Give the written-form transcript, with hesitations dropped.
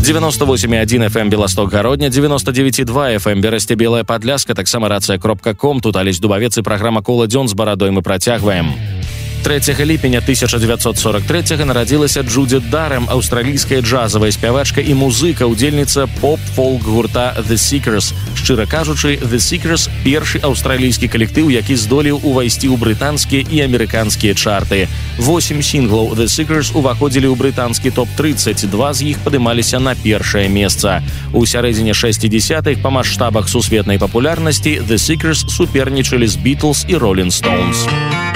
98,1 FM Беласток-Гародня, 99,2 FM Берасце-Белая Падляска, таксама рацыя.ком, тут Алесь Дубавец і праграма «Кола дзён» з барадой мы працягваем. 3 ліпеня 1943 нарадзілася Джудит Дарэм, аўстралійская джазавая спявачка і музыка, удзельніца поп-фолк гурта The Seekers. Шчыра кажучы, The Seekers – першы аўстралійскі калектыў, які здолеў увайсці ў брытанскія і амерыканскія чарты. 8 сінглаў The Seekers уваходзілі ў брытанскі топ-30, 2 з іх падымаліся на першае месца. У сярэдзіне 60-х па маштабах сусветнай папулярнасці The Seekers супернічалі з Beatles і Rolling Stones.